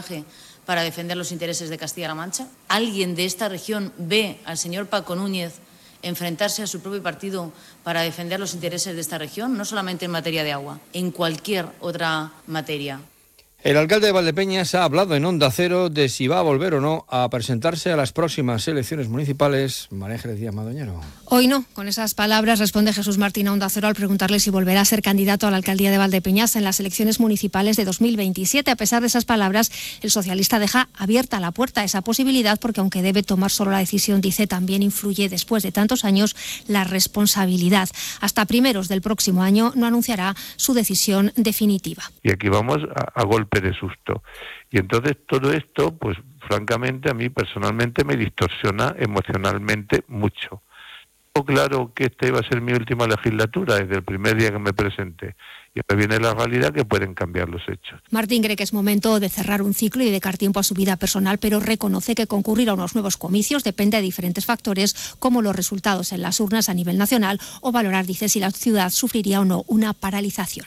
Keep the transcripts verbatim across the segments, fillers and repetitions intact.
coraje para defender los intereses de Castilla-La Mancha? ¿Alguien de esta región ve al señor Paco Núñez enfrentarse a su propio partido para defender los intereses de esta región? No solamente en materia de agua, en cualquier otra materia. El alcalde de Valdepeñas ha hablado en Onda Cero de si va a volver o no a presentarse a las próximas elecciones municipales. María Ángeles Díaz Madoñero. Hoy no. Con esas palabras responde Jesús Martín a Onda Cero al preguntarle si volverá a ser candidato a la alcaldía de Valdepeñas en las elecciones municipales de dos mil veintisiete. A pesar de esas palabras, el socialista deja abierta la puerta a esa posibilidad porque aunque debe tomar solo la decisión, dice, también influye después de tantos años la responsabilidad. Hasta primeros del próximo año no anunciará su decisión definitiva. Y aquí vamos a, a golpe de susto. Y entonces todo esto, pues francamente a mí personalmente me distorsiona emocionalmente mucho. Tengo claro que esta iba a ser mi última legislatura desde el primer día que me presenté. Y ahora viene la realidad que pueden cambiar los hechos. Martín cree que es momento de cerrar un ciclo y dedicar tiempo a su vida personal, pero reconoce que concurrir a unos nuevos comicios depende de diferentes factores, como los resultados en las urnas a nivel nacional o valorar, dice, si la ciudad sufriría o no una paralización.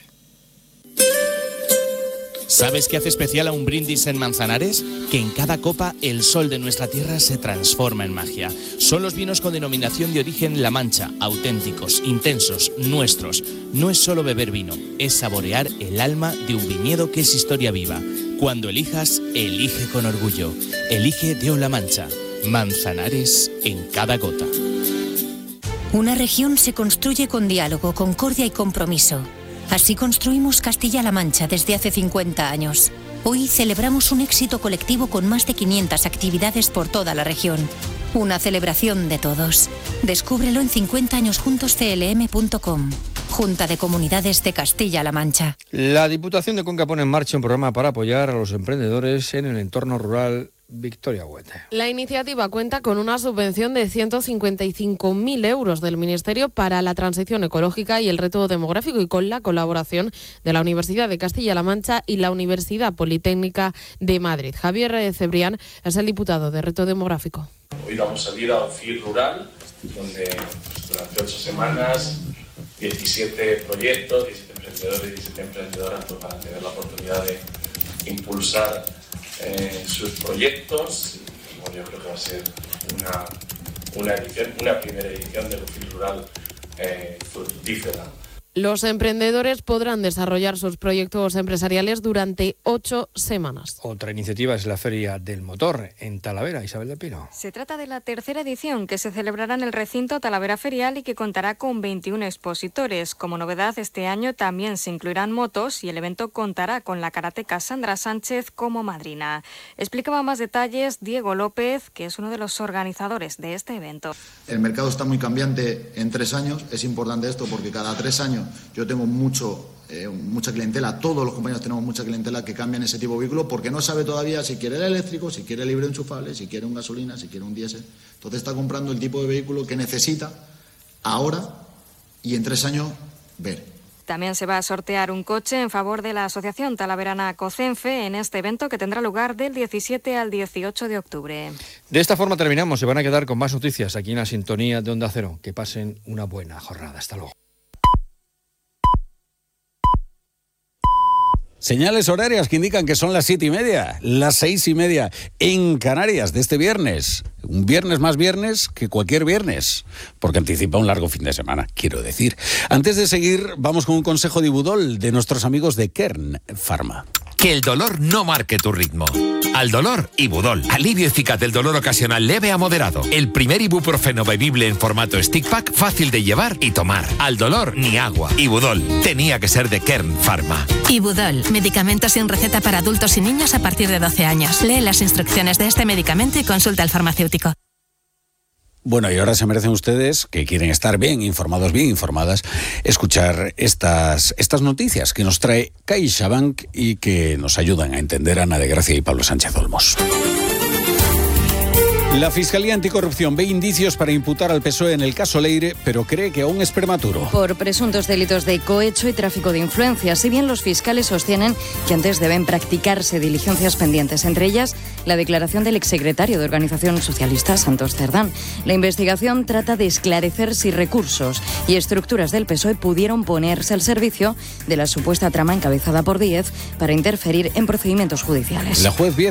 ¿Sabes qué hace especial a un brindis en Manzanares? Que en cada copa el sol de nuestra tierra se transforma en magia. Son los vinos con denominación de origen La Mancha, auténticos, intensos, nuestros. No es solo beber vino, es saborear el alma de un viñedo que es historia viva. Cuando elijas, elige con orgullo. Elige de La Mancha. Manzanares en cada gota. Una región se construye con diálogo, concordia y compromiso. Así construimos Castilla-La Mancha desde hace cincuenta años. Hoy celebramos un éxito colectivo con más de quinientas actividades por toda la región. Una celebración de todos. Descúbrelo en cincuenta años juntos c l m punto com. Junta de Comunidades de Castilla-La Mancha. La Diputación de Cuenca pone en marcha un programa para apoyar a los emprendedores en el entorno rural. Victoria Huete. La iniciativa cuenta con una subvención de ciento cincuenta y cinco mil euros del Ministerio para la Transición Ecológica y el Reto Demográfico y con la colaboración de la Universidad de Castilla-La Mancha y la Universidad Politécnica de Madrid. Javier Cebrián es el diputado de Reto Demográfico. Hoy vamos a salir a un F I R rural, donde pues, durante ocho semanas, diecisiete proyectos, diecisiete emprendedores y diecisiete emprendedoras pues, van a tener la oportunidad de impulsar Eh, sus proyectos. Y, bueno, yo creo que va a ser una, una edición, una primera edición del F I R rural eh, fructífera. Los emprendedores podrán desarrollar sus proyectos empresariales durante ocho semanas. Otra iniciativa es la Feria del Motor en Talavera. Isabel del Pino. Se trata de la tercera edición que se celebrará en el recinto Talavera Ferial y que contará con veintiún expositores. Como novedad, este año también se incluirán motos y el evento contará con la karateca Sandra Sánchez como madrina. Explicaba más detalles Diego López, que es uno de los organizadores de este evento. El mercado está muy cambiante en tres años. Es importante esto porque cada tres años yo tengo mucho, eh, mucha clientela, todos los compañeros tenemos mucha clientela que cambian ese tipo de vehículo porque no sabe todavía si quiere el eléctrico, si quiere el híbrido enchufable, si quiere un gasolina, si quiere un diésel. Entonces está comprando el tipo de vehículo que necesita ahora y en tres años ver. También se va a sortear un coche en favor de la Asociación Talaverana Cocenfe en este evento que tendrá lugar del diecisiete al dieciocho de octubre. De esta forma terminamos. Se van a quedar con más noticias aquí en la sintonía de Onda Cero. Que pasen una buena jornada. Hasta luego. Señales horarias que indican que son las siete y media, las seis y media en Canarias de este viernes. Un viernes más viernes que cualquier viernes, porque anticipa un largo fin de semana, quiero decir. Antes de seguir, vamos con un consejo de Ibudol de nuestros amigos de Kern Pharma. Que el dolor no marque tu ritmo. Al dolor, Ibudol. Alivio eficaz del dolor ocasional leve a moderado. El primer ibuprofeno bebible en formato stick pack, fácil de llevar y tomar. Al dolor, ni agua. Ibudol. Tenía que ser de Kern Pharma. Ibudol. Medicamento sin receta para adultos y niños a partir de doce años. Lee las instrucciones de este medicamento y consulta al farmacéutico. Bueno, y ahora se merecen ustedes, que quieren estar bien informados, bien informadas, escuchar estas, estas noticias que nos trae CaixaBank y que nos ayudan a entender Ana de Gracia y Pablo Sánchez Olmos. La Fiscalía Anticorrupción ve indicios para imputar al P S O E en el caso Leire, pero cree que aún es prematuro. Por presuntos delitos de cohecho y tráfico de influencias, si bien los fiscales sostienen que antes deben practicarse diligencias pendientes, entre ellas la declaración del exsecretario de Organización Socialista, Santos Cerdán. La investigación trata de esclarecer si recursos y estructuras del P S O E pudieron ponerse al servicio de la supuesta trama encabezada por Díez para interferir en procedimientos judiciales. La juez